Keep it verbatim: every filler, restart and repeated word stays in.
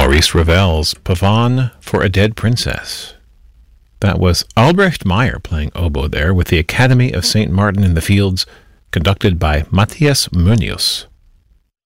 Maurice Ravel's Pavane for a Dead Princess. That was Albrecht Meyer playing oboe there with the Academy of Saint Martin in the Fields, conducted by Matthias Munoz.